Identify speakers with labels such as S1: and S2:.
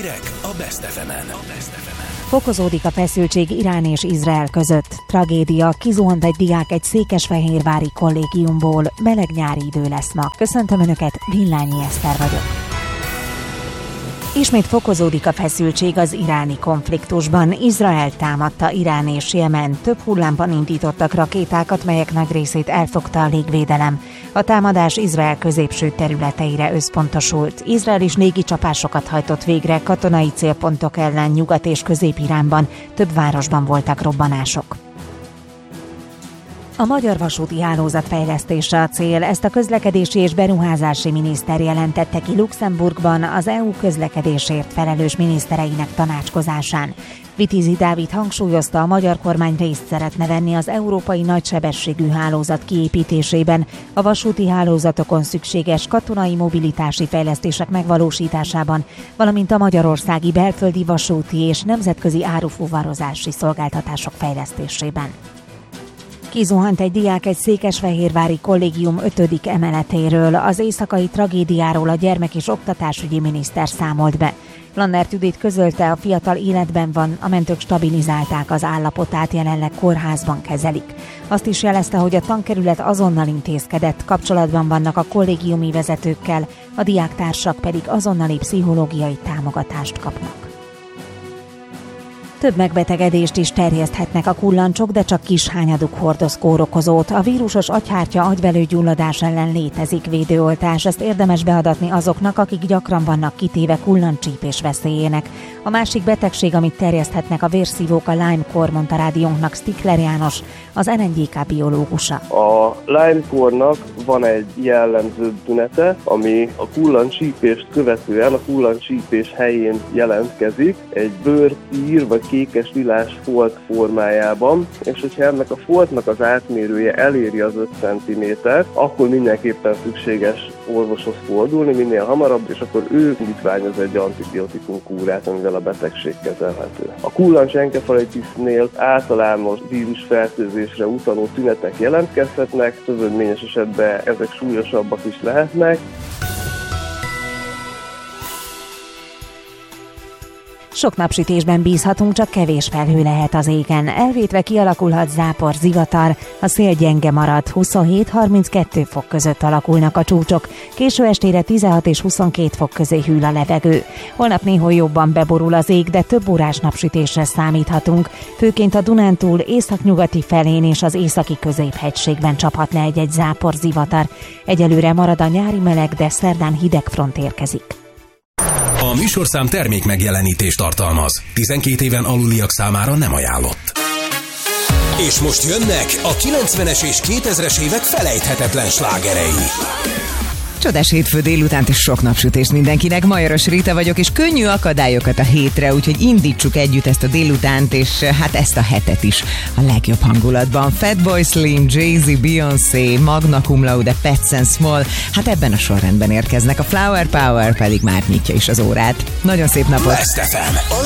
S1: Hírek a Best FM-en.
S2: Fokozódik a feszültség Irán és Izrael között. Tragédia, kizuhant egy diák egy székesfehérvári kollégiumból. Meleg nyári idő lesz ma. Köszöntöm Önöket, Villányi Eszter vagyok. Ismét fokozódik a feszültség az iráni konfliktusban. Izrael támadta Irán és Jemen. Több hullámban indítottak rakétákat, melyek nagy részét elfogta a légvédelem. A támadás Izrael középső területeire összpontosult. Izrael is légicsapásokat hajtott végre katonai célpontok ellen Nyugat- és Közép-Iránban. Több városban voltak robbanások. A magyar vasúti hálózat fejlesztése a cél, ezt a közlekedési és beruházási miniszter jelentette ki Luxemburgban az EU közlekedésért felelős minisztereinek tanácskozásán. Vitézi Dávid hangsúlyozta, a magyar kormány részt szeretne venni az európai nagysebességű hálózat kiépítésében, a vasúti hálózatokon szükséges katonai mobilitási fejlesztések megvalósításában, valamint a magyarországi belföldi vasúti és nemzetközi árufuvarozási szolgáltatások fejlesztésében. Kizuhant egy diák egy székesfehérvári kollégium 5. emeletéről. Az éjszakai tragédiáról a gyermek- és oktatásügyi miniszter számolt be. Lannert Judit közölte, a fiatal életben van, a mentők stabilizálták az állapotát, jelenleg kórházban kezelik. Azt is jelezte, hogy a tankerület azonnal intézkedett, kapcsolatban vannak a kollégiumi vezetőkkel, a diáktársak pedig azonnali pszichológiai támogatást kapnak. Több megbetegedést is terjeszthetnek a kullancsok, de csak kis hányaduk hordoz kórokozót. A vírusos agyhártya-agyvelőgyulladás ellen létezik védőoltás, ezt érdemes beadatni azoknak, akik gyakran vannak kitéve kullancsípés veszélyének. A másik betegség, amit terjeszthetnek a vérszívók, a Lyme-kór, mondta rádiónknak Stikler János, az NNGK biológusa.
S3: A Lyme-kórnak van egy jellemző tünete, ami a kullancsípést követően a kullancsípés helyén jelentkezik, egy bőrpír vagy kékes lilás folt formájában, és hogyha ennek a foltnak az átmérője eléri az 5 cm, akkor mindenképpen szükséges orvoshoz fordulni minél hamarabb, és akkor ő indítványoz egy antibiotikum kúrát, amivel a betegség kezelhető. A kullancsenkefalitisnél általános vírusfertőzésre utaló tünetek jelentkezhetnek, szövődményes esetben ezek súlyosabbak is lehetnek.
S2: Sok napsütésben bízhatunk, csak kevés felhő lehet az égen. Elvétve kialakulhat zápor, zivatar, a szél gyenge marad, 27-32 fok között alakulnak a csúcsok. Késő estére 16 és 22 fok közé hűl a levegő. Holnap néhol jobban beborul az ég, de több órás napsütésre számíthatunk. Főként a Dunántúl északnyugati felén és az északi középhegységben csaphat le egy-egy zápor, zivatar. Egyelőre marad a nyári meleg, de szerdán hideg front érkezik.
S1: A műsorszám termék megjelenítést tartalmaz. 12 éven aluliak számára nem ajánlott. És most jönnek a 90-es és 2000-es évek felejthetetlen slágerei.
S4: Csodás hétfő délutánt és sok napsütést mindenkinek. Majoros Rita vagyok, és könnyű akadályokat a hétre, úgyhogy indítsuk együtt ezt a délutánt, és hát ezt a hetet is a legjobb hangulatban. Fatboy Slim, Jay-Z, Beyoncé, Magna Cum Laude, Pets and Small, hát ebben a sorrendben érkeznek. A Flower Power pedig már nyitja is az órát. Nagyon szép napot!
S1: Best FM.